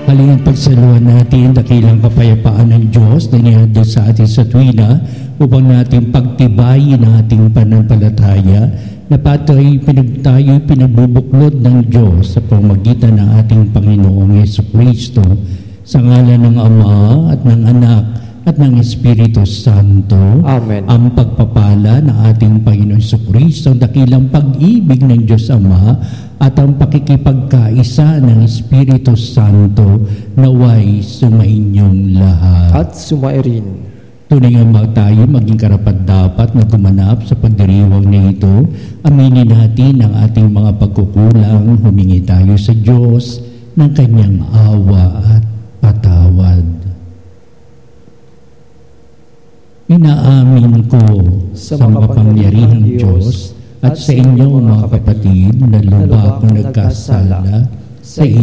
Halingin pagsaluhan natin dakilang kapayapaan ng Diyos na nihandog sa atin sa tuwina upang natin pagtibayin ang ating pananampalataya na tayo'y pinagbubuklod ng Diyos sa pamamagitan ng ating Panginoong Jesucristo sa ngalan ng Ama at ng Anak at ng Espiritu Santo. Amen. Ang pagpapala ng ating Panginoong Jesucristo, ang dakilang pag-ibig ng Diyos Ama at ang pakikipagkaisa ng Espiritu Santo naway sumainyong lahat. At sumairin. Tunay nga tayo maging karapat-dapat na gumanap sa pagdiriwang na ito. Aminin natin ang ating mga pagkukulang, humingi tayo sa Diyos ng kanyang awa at patawad. Inaamin ko sa makapangyarihang Diyos at sa inyo mga kapatid na lubak na nagkasala sa